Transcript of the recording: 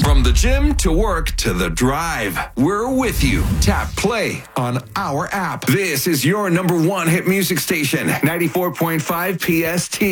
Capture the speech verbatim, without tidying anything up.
From the gym to work to the drive, we're with you. Tap play on our app. This is your number one hit music station, ninety-four point five P S T.